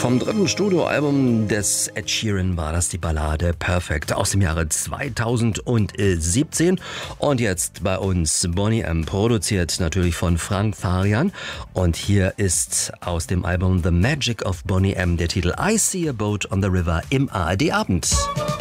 Vom dritten Studioalbum des Ed Sheeran war das die Ballade Perfect aus dem Jahre 2017. Und jetzt bei uns Boney M., produziert natürlich von Frank Farian. Und hier ist aus dem Album The Magic of Boney M. der Titel I See a Boat on the River im ARD Abend.